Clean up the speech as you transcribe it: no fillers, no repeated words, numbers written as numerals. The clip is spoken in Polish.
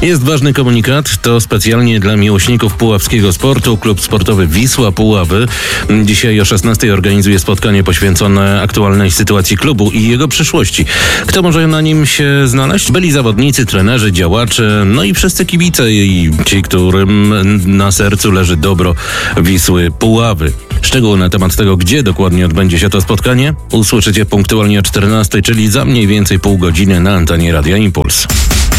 Jest ważny komunikat, to specjalnie dla miłośników puławskiego sportu. Klub sportowy Wisła Puławy dzisiaj o 16:00 organizuje spotkanie poświęcone aktualnej sytuacji klubu i jego przyszłości. Kto może na nim się znaleźć? Byli zawodnicy, trenerzy, działacze, no i wszyscy kibice i ci, którym na sercu leży dobro Wisły Puławy. Szczegóły na temat tego, gdzie dokładnie odbędzie się to spotkanie, usłyszycie punktualnie o 14:00, czyli za mniej więcej pół godziny na antenie Radia Impuls.